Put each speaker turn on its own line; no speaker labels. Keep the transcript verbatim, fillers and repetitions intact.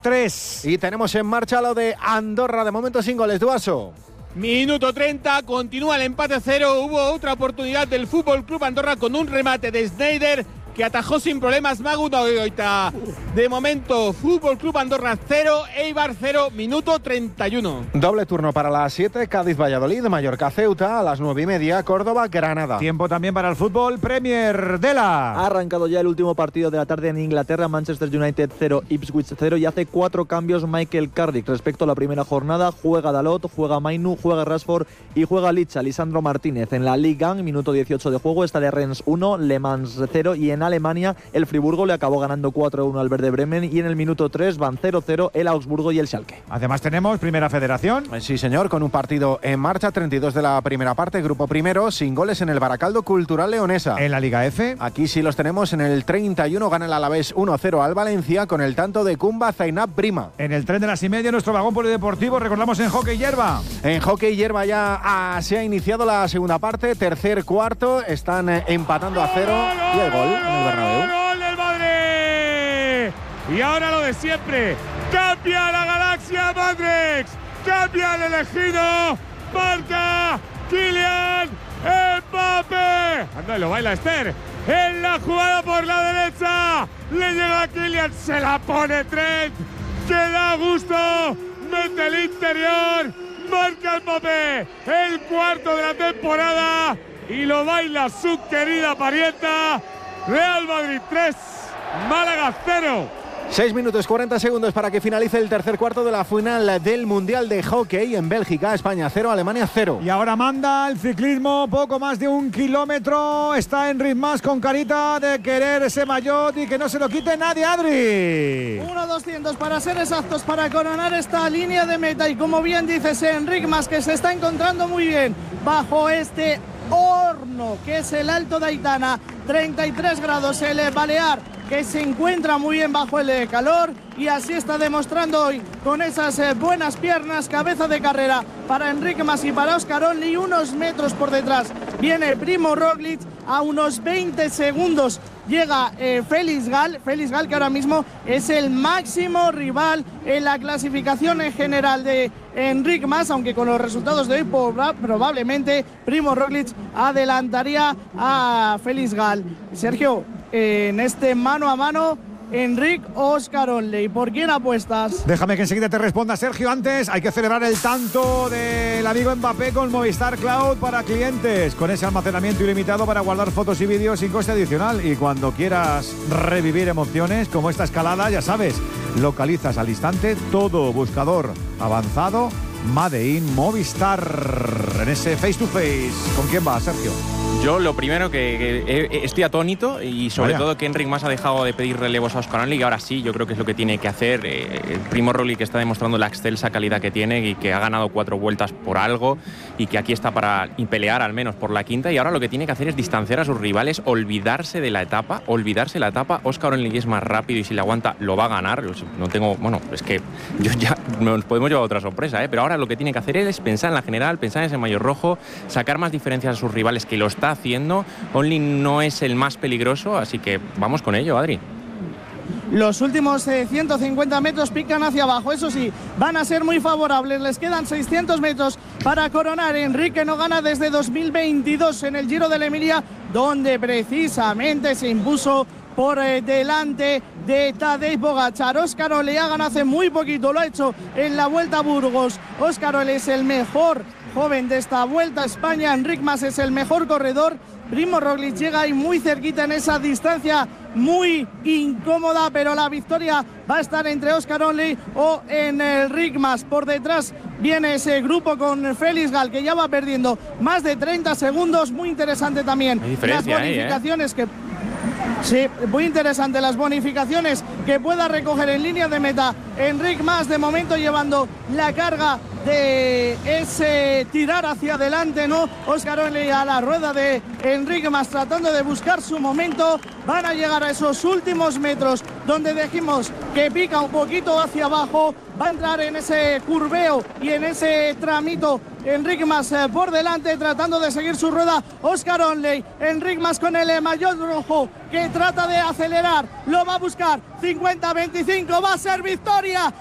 tres.
Y tenemos en marcha lo de Andorra, de momento sin goles. Duaso.
Minuto treinta, continúa el empate cero. Hubo otra oportunidad del Fútbol Club Andorra con un remate de Sneijder que atajó sin problemas Magu Nogoita. De momento, Fútbol Club Andorra cero, Eibar cero, minuto treinta y uno.
Doble turno para las siete, Cádiz-Valladolid, Mallorca-Ceuta, a las nueve y media, Córdoba-Granada.
Tiempo también para el fútbol Premier. Dela.
Ha arrancado ya el último partido de la tarde en Inglaterra, Manchester United cero, Ipswich cero, y hace cuatro cambios Michael Carrick respecto a la primera jornada. Juega Dalot, juega Mainu, juega Rashford y juega Licha, Lisandro Martínez. En la Ligue uno, minuto dieciocho de juego, está de Rennes uno, Le Mans cero, y en Alemania el Friburgo le acabó ganando cuatro a uno al Werder Bremen, y en el minuto tres van cero cero el Augsburgo y el Schalke.
Además tenemos Primera Federación.
Sí, señor, con un partido en marcha, treinta y dos de la primera parte, grupo primero, sin goles en el Baracaldo Cultural Leonesa.
En la Liga F.
Aquí sí los tenemos, en el treinta y uno gana el Alavés uno cero al Valencia con el tanto de Kumba Zainab Prima.
En el tren de las y media, nuestro vagón polideportivo, recordamos en hockey hierba.
En hockey hierba ya ah, se ha iniciado la segunda parte, tercer cuarto, están eh, empatando a cero y el gol en el Bernabéu.
¡Gol del Madrid! Y ahora lo de siempre, cambia la galaxia Matrix, cambia el elegido, marca Kylian Mbappé. Anda, lo baila Esther. En la jugada por la derecha, le llega a Kylian, se la pone Trent, que da gusto, mete el interior, marca Mbappé, el cuarto de la temporada, y lo baila su querida parienta. Real Madrid tres, Málaga cero.
seis minutos cuarenta segundos para que finalice el tercer cuarto de la final del Mundial de Hockey en Bélgica. España cero, Alemania cero.
Y ahora manda el ciclismo, poco más de un kilómetro. Está Enric Mas con carita de querer ese maillot y que no se lo quite nadie, Adri.
uno doscientos para ser exactos, para coronar esta línea de meta. Y como bien dices, Enric Mas, que se está encontrando muy bien bajo este horno que es el Alto de Aitana, treinta y tres grados, el Balear, que se encuentra muy bien bajo el calor, y así está demostrando hoy con esas eh, buenas piernas. Cabeza de carrera para Enric Mas y para Óscar Onley, unos metros por detrás viene Primo Roglic, a unos veinte segundos llega eh, Félix Gal, Félix Gal que ahora mismo es el máximo rival en la clasificación en general de Enric Mas, aunque con los resultados de hoy probablemente Primo Roglic adelantaría a Félix Gal. Sergio, eh, en este mano a mano, Enric o Óscar Onley, ¿por quién apuestas?
Déjame que enseguida te responda, Sergio. Antes hay que celebrar el tanto del amigo Mbappé con Movistar Cloud para clientes, con ese almacenamiento ilimitado para guardar fotos y vídeos sin coste adicional. Y cuando quieras revivir emociones como esta escalada, ya sabes, localizas al instante todo, buscador avanzado Made in Movistar, en ese face to face. ¿Con quién va, Sergio?
Yo lo primero que, que estoy atónito, y sobre Vaya. todo que Enric Mas ha dejado de pedir relevos a Óscar Onley, y ahora sí, yo creo que es lo que tiene que hacer. Eh, el Primo Roglic, que está demostrando la excelsa calidad que tiene y que ha ganado cuatro vueltas por algo, y que aquí está para pelear al menos por la quinta, y ahora lo que tiene que hacer es distanciar a sus rivales, olvidarse de la etapa, olvidarse de la etapa. Óscar Onley es más rápido y si la aguanta lo va a ganar. No tengo, bueno, es que yo ya nos podemos llevar a otra sorpresa, ¿eh? Pero ahora lo que tiene que hacer es pensar en la general, pensar en ese maillot rojo, sacar más diferencias a sus rivales, que lo está haciendo. Onley no es el más peligroso, así que vamos con ello, Adri.
Los últimos eh, ciento cincuenta metros pican hacia abajo, eso sí, van a ser muy favorables. Les quedan seiscientos metros para coronar. Enrique no gana desde dos mil veintidós en el Giro de la Emilia, donde precisamente se impuso por eh, delante de Tadej Pogačar. Óscar Onley ha ganado hace muy poquito, lo ha hecho en la Vuelta a Burgos. Óscar Onley es el mejor joven de esta Vuelta a España. Enric Mas es el mejor corredor. Primo Roglic llega ahí muy cerquita en esa distancia muy incómoda, pero la victoria va a estar entre Óscar Onley o en Enric Mas. Por detrás viene ese grupo con Félix Gal, que ya va perdiendo más de treinta segundos. Muy interesante también las bonificaciones ahí, ¿eh? que... Sí, muy interesante las bonificaciones que pueda recoger en línea de meta Enric Mas, de momento llevando la carga de ese tirar hacia adelante, ¿no? Óscar Onley a la rueda de Enric Mas tratando de buscar su momento. Van a llegar a esos últimos metros donde dijimos que pica un poquito hacia abajo, va a entrar en ese curveo y en ese tramito Enric Mas eh, por delante, tratando de seguir su rueda Oscar Onley. Enric Mas con el eh, maillot rojo, que trata de acelerar, lo va a buscar, cincuenta veinticinco, va a ser victoria